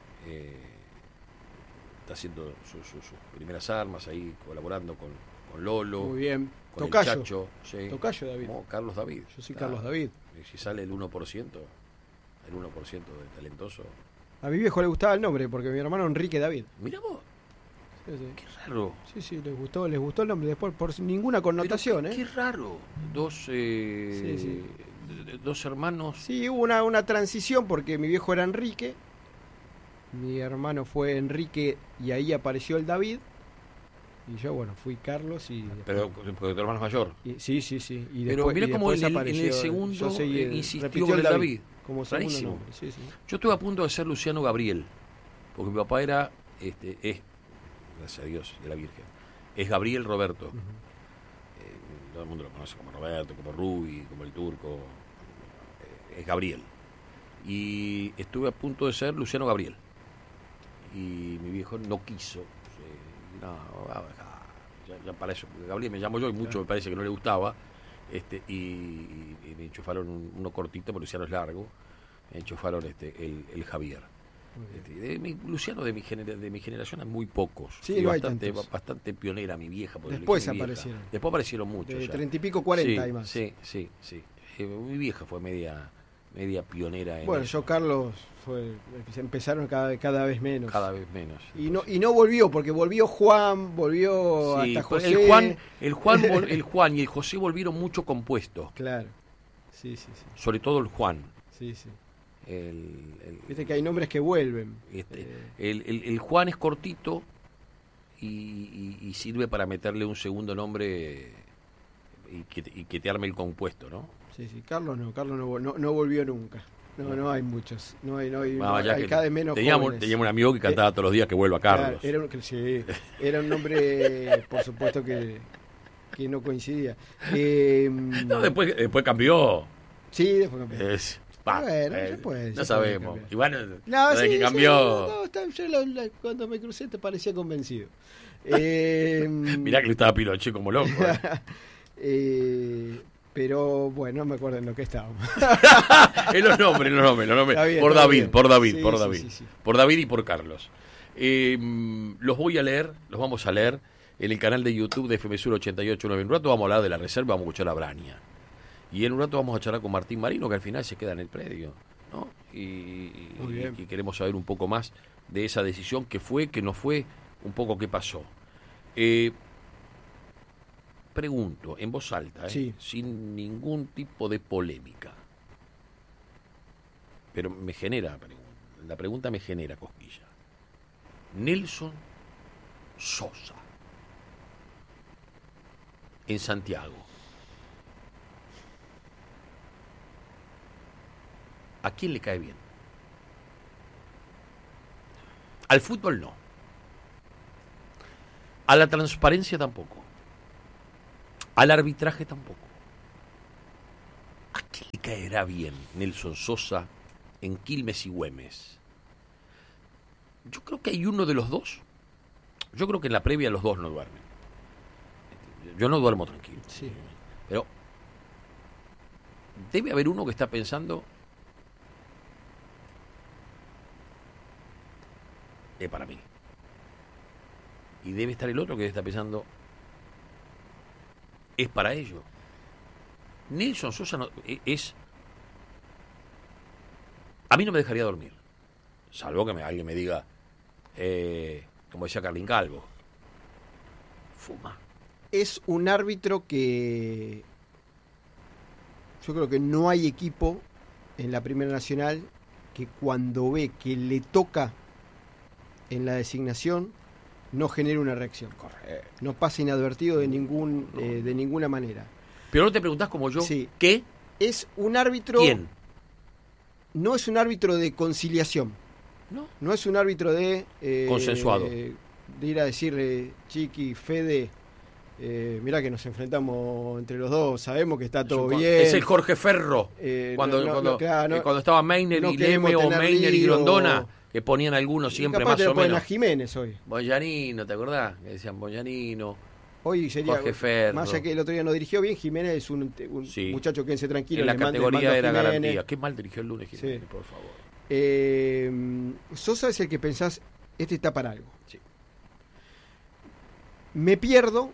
Está haciendo sus primeras armas ahí, colaborando con Lolo. Muy bien. Con Tocayo. el Chacho. Sí. Tocayo, David. Como Carlos David. Yo soy Carlos David. Si sale el 1% de talentoso. A mi viejo le gustaba el nombre porque mi hermano Enrique David. Mira vos, Sí. qué raro. Sí, les gustó el nombre después por ninguna connotación, Pero qué raro. Dos hermanos. Sí, hubo una transición porque mi viejo era Enrique, mi hermano fue Enrique y ahí apareció el David. Y yo, bueno, fui Carlos y... Pero porque tu hermano es mayor. Sí. Y Pero después, mira cómo en el apareció, segundo yo seguí, insistió repitió con el David. Como segundo Rarísimo. nombre. Sí. Yo estuve a punto de ser Luciano Gabriel, porque mi papá era, es, gracias a Dios, de la Virgen, es Gabriel Roberto. Todo el mundo lo conoce como Roberto, como Rubi, como el Turco, es Gabriel. Y estuve a punto de ser Luciano Gabriel. Y mi viejo no quiso. Ya para eso, porque Gabriel me llamo yo y mucho me parece que no le gustaba. Y me enchufaron uno cortito, pero Luciano es largo. Me enchufaron el Javier. Luciano de mi generación hay muy pocos. Sí, no hay tantos. Bastante pionera mi vieja. Después aparecieron. Después aparecieron muchos. De ya. 30 y pico, 40 sí, hay más. Sí. Mi vieja fue media pionera. Bueno, yo Carlos empezaron cada vez menos. Cada vez menos. Y no volvió, porque volvió Juan, volvió hasta José. El Juan y el José volvieron mucho compuestos. Claro. Sí. Sobre todo el Juan. Sí. El Viste que hay nombres que vuelven. El Juan es cortito y sirve para meterle un segundo nombre y que te arme el compuesto, ¿no? Sí. Carlos no volvió nunca. No hay muchos. No hay cada vez menos teníamos un amigo que cantaba todos los días que vuelva Carlos. Claro, era un nombre, por supuesto, que no coincidía. No, después cambió. Sí, después cambió. Después. No sabemos. Cambiar. Y bueno, sí, que cambió. Yo cuando me crucé te parecía convencido. Mirá que le estaba Pinochet como loco. Pero bueno, no me acuerdo en lo que estábamos. En los nombres. Bien, por David. Sí. Por David y por Carlos. Los vamos a leer en el canal de YouTube de FM Sur 88.9. En un rato vamos a hablar de la reserva, vamos a escuchar a Braña. Y en un rato vamos a charlar con Martín Marino, que al final se queda en el predio, ¿no? Y queremos saber un poco más de esa decisión, que no fue, un poco qué pasó. Pregunto, en voz alta, sin ningún tipo de polémica. Pero la pregunta me genera cosquilla. Nelson Sosa, en Santiago. ¿A quién le cae bien? Al fútbol no. A la transparencia tampoco. Al arbitraje tampoco. ¿A quién le caerá bien Nelson Sosa en Quilmes y Güemes? Yo creo que hay uno de los dos. Yo creo que en la previa los dos no duermen. Yo no duermo tranquilo. Sí. Pero debe haber uno que está pensando, es para mí. Y debe estar el otro que está pensando, es para ellos. Nelson Sosa es... A mí no me dejaría dormir. Salvo que alguien me diga, como decía Carlín Calvo, fuma. Es un árbitro que yo creo que no hay equipo en la Primera Nacional que cuando ve que le toca en la designación no genere una reacción. Correcto. No pasa inadvertido de ninguna manera. Pero no te preguntás como yo, Sí. ¿qué? Es un árbitro... ¿Quién? No es un árbitro de conciliación. No es un árbitro de... Consensuado. De ir a decirle, Chiqui, Fede, mirá que nos enfrentamos entre los dos, sabemos que está todo bien. Es el Jorge Ferro. Cuando estaba Meiner y Leme o Meiner y Grondona, que ponían algunos siempre más o menos. A Jiménez hoy. Boyanino, ¿te acordás? Que decían Boyanino. Hoy sería, Jorge Ferro. más allá que el otro día no dirigió bien, Jiménez es un Sí. muchacho que quédense tranquilo. En la le mando categoría era Jiménez. garantía. Qué mal dirigió el lunes Jiménez, Sí. por favor. Sosa es el que pensás, este está para algo. Sí. Me pierdo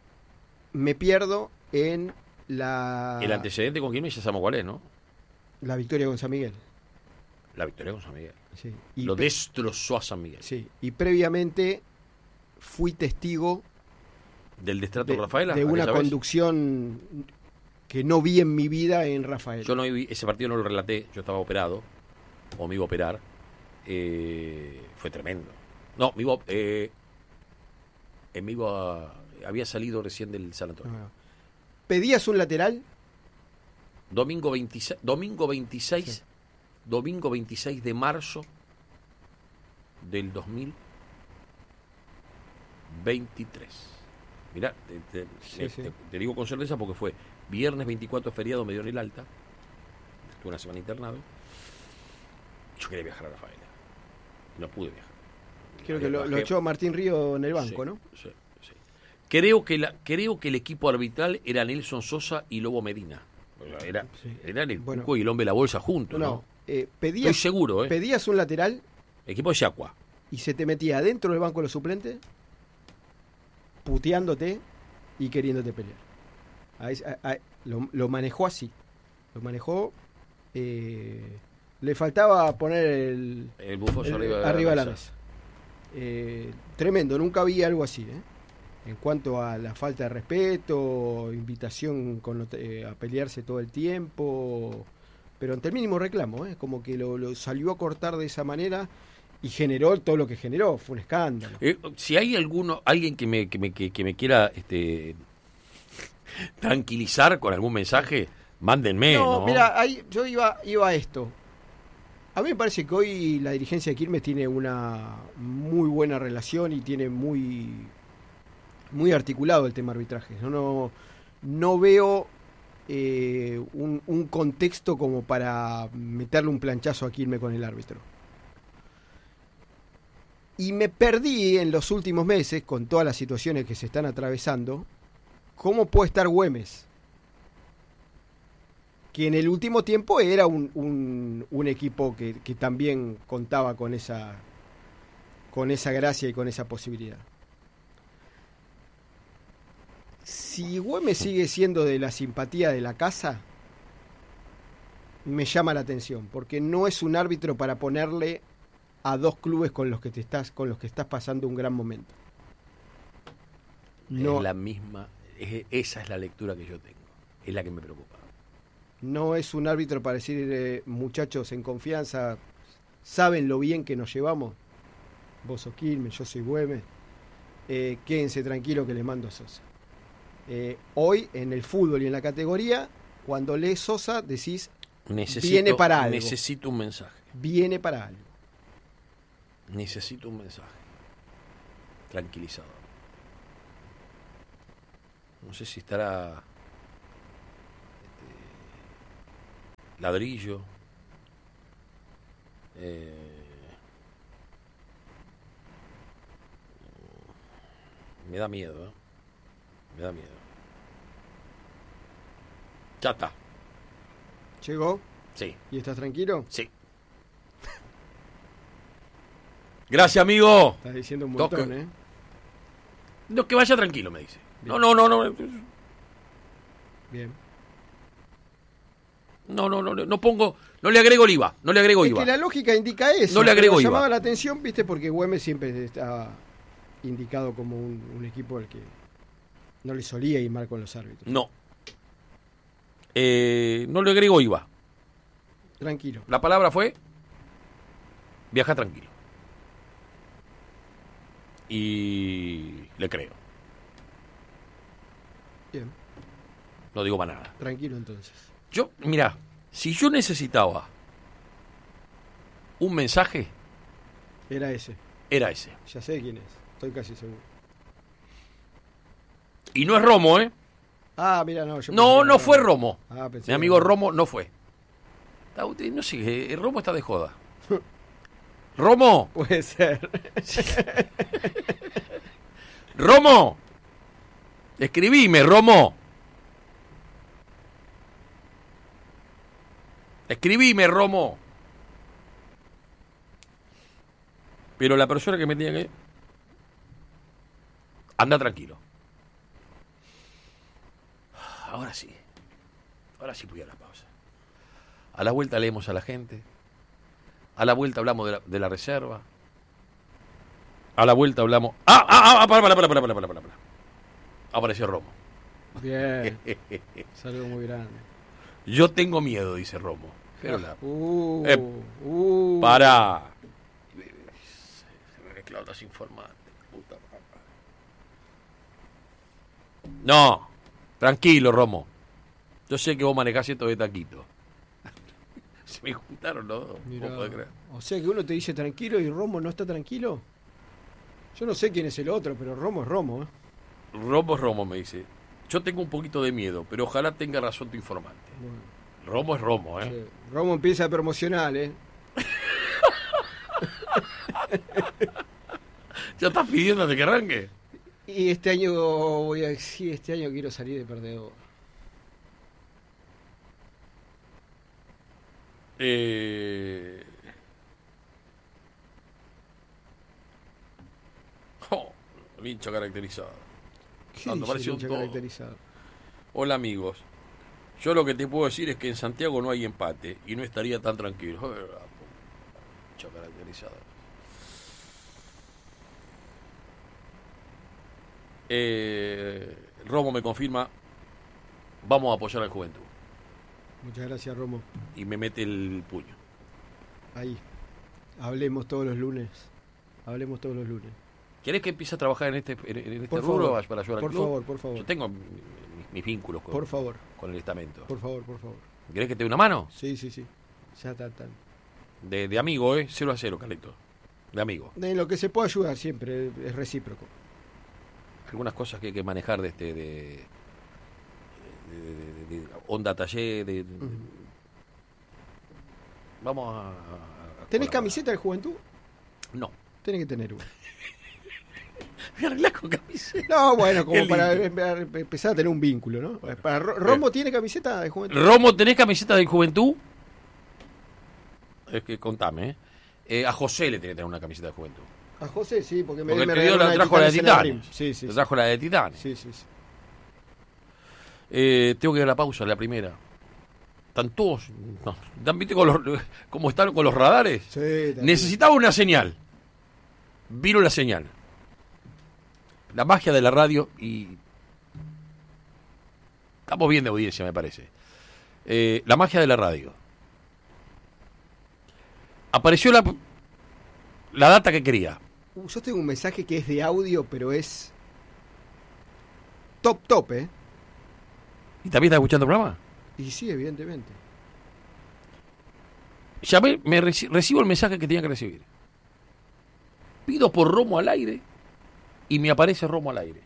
en la... El antecedente con Quilmes ya sabemos cuál es, ¿no? La victoria con San Miguel. La victoria con San Miguel. Sí. Y Lo destrozó a San Miguel. Sí. Y previamente fui testigo Del destrato Rafaela. de una aquella vez. conducción que no vi en mi vida en Rafael. Yo no vi, ese partido no lo relaté, yo estaba operado, o me iba a operar. Fue tremendo. No, había salido recién del San Antonio. Ah. ¿Pedías un lateral? Domingo 26 de marzo del 2023. Mirá, te digo con certeza porque fue viernes 24 feriado, me dio en el alta. Estuve una semana internado. Yo quería viajar a Rafaela. No pude viajar. Creo que lo echó Martín Río en el banco, Sí, ¿no? sí, sí. Creo que el equipo arbitral era Nelson Sosa y Lobo Medina. Eran el Cuco y el hombre de la bolsa juntos, ¿no? Pedías, Estoy seguro, pedías un lateral Equipo de Yacua. y se te metía adentro del banco de los suplentes, puteándote y queriéndote pelear. Lo manejó así. Lo manejó. Le faltaba poner El bufoso arriba de la mesa. Tremendo, nunca vi algo así, en cuanto a la falta de respeto, invitación a pelearse todo el tiempo, pero ante el mínimo reclamo, como que lo salió a cortar de esa manera y generó todo lo que generó, fue un escándalo. Si hay alguien que me quiera tranquilizar con algún mensaje, mándenme. No, mira, yo iba a esto. A mí me parece que hoy la dirigencia de Quilmes tiene una muy buena relación y tiene muy articulado el tema arbitraje. No veo un contexto como para meterle un planchazo a Quilmes con el árbitro. Y me perdí en los últimos meses, con todas las situaciones que se están atravesando, cómo puede estar Güemes, que en el último tiempo era un equipo que también contaba con esa gracia y con esa posibilidad. Si Güemes sigue siendo de la simpatía de la casa, me llama la atención, porque no es un árbitro para ponerle a dos clubes con los que estás pasando un gran momento. No, es la misma, esa es la lectura que yo tengo, es la que me preocupa. No es un árbitro para decir, muchachos, en confianza, saben lo bien que nos llevamos. Vos sos Quilmes, yo soy Güemes. Quédense tranquilos que les mando a Sosa. Hoy, en el fútbol y en la categoría, cuando lees Sosa, decís, viene para algo. Necesito un mensaje. Viene para algo. Necesito un mensaje. Tranquilizador. No sé si estará ladrillo. Me da miedo, ¿eh? Me da miedo. Ya está. ¿Llegó? Sí, ¿Y estás tranquilo? sí. Gracias, amigo. Estás diciendo un montón, Toca. ¿eh? No, que vaya tranquilo, me dice. Bien. No. Bien. No pongo, no le agrego el IVA, no le agrego Es IVA. que la lógica indica eso. No le agrego pero IVA. llamaba la atención, viste, porque Güemes siempre estaba indicado como un equipo al que no le solía ir mal con los árbitros. No. No le agrego IVA. Tranquilo. La palabra fue viaja tranquilo. Y le creo. Bien. No digo más nada. Tranquilo entonces. Yo, mira, si yo necesitaba un mensaje, Era ese. era ese. Ya sé quién es. Estoy casi seguro. Y no es Romo, ¿eh? Ah, mira, no. Yo No, pensé que no era fue Romo. Ah, pensé Mi que amigo era Romo no fue. No sé, Romo está de joda. Romo, Puede ser. Romo, escribime, Romo. Escribime, Romo. Pero la persona que me tenía que... Anda tranquilo. Ahora sí. Ahora sí voy a la pausa. A la vuelta leemos a la gente. A la vuelta hablamos de la reserva. A la vuelta hablamos... Para. Apareció Romo. Bien. Saludo muy grande. Yo tengo miedo, dice Romo. Pero Pará. Pará. Se me mezclaron los informantes. Puta madre. No. Tranquilo, Romo. Yo sé que vos manejás esto de taquito. Se me juntaron los dos. Mirá, ¿Vos podés creer? o sea que uno te dice tranquilo y Romo no está tranquilo. Yo no sé quién es el otro, pero Romo es Romo, ¿eh? Romo es Romo, me dice. Yo tengo un poquito de miedo, pero ojalá tenga razón tu informante. Bueno, Romo es Romo, ¿eh? sí. Romo empieza promocional, ¿eh? ¿Ya estás pidiéndote que arranque? Y este año voy a decir, este año quiero salir de perdedor. El hincha caracterizado. ¿Qué Cuando dice apareció el hincha todo. caracterizado? Hola amigos. Yo lo que te puedo decir es que en Santiago no hay empate y no estaría tan tranquilo. Hincha caracterizado. Romo me confirma. Vamos a apoyar al Juventud. Muchas gracias, Romo. Y me mete el puño. Ahí. Hablemos todos los lunes. Hablemos todos los lunes. ¿Querés que empiece a trabajar en este Por rubro favor, para ayudar al por club? favor, por favor. Yo tengo mis vínculos Por favor, con el estamento. por favor, por favor. ¿Querés que te dé una mano? Sí. Ya está. De amigo, 0-0, Carlito. De amigo. En lo que se puede ayudar siempre es recíproco. Algunas cosas que hay que manejar de onda taller. Vamos a ¿Tenés colaborar. camiseta de Juventud? No. Tenés que tener una. Me arreglás con camiseta. No, bueno, como Qué para lindo. empezar a tener un vínculo, ¿no? Para ¿Romo tiene camiseta de Juventud? Romo, ¿tenés camiseta de Juventud? Es que contame, A José le tiene que tener una camiseta de Juventud. A José sí, porque Porque me te dio regaló una trajo la de Titanes en el Titanes. rim. Sí. Te trajo la de Titanes. Sí. Tengo que ir a la pausa, la primera. Están todos. No, ¿viste cómo están con los radares? Sí, también. Necesitaba una señal. Vino la señal. La magia de la radio y. Estamos bien de audiencia, me parece. La magia de la radio. Apareció la data que quería. Yo tengo un mensaje que es de audio, pero es top, ¿eh? ¿Y también estás escuchando el programa? Y sí, evidentemente. Llamé, recibo el mensaje que tenía que recibir. Pido por Romo al aire y me aparece Romo al aire.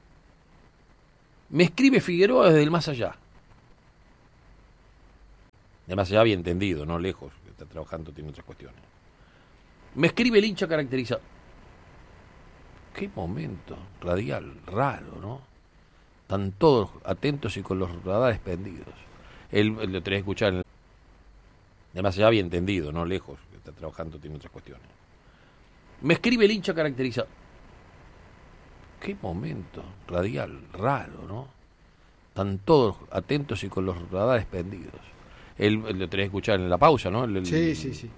Me escribe Figueroa desde el más allá. Además ya había entendido, no lejos, que está trabajando, tiene otras cuestiones. Me escribe el hincha caracterizado. Qué momento radial, raro, ¿no? Están todos atentos y con los radares prendidos. Él lo tenés que escuchar. Además ya había entendido, no lejos, que está trabajando, tiene otras cuestiones. Me escribe el hincha caracterizado. Qué momento radial, raro, ¿no? Están todos atentos y con los radares prendidos. Él lo tenés que escuchar en la pausa, ¿no? Sí.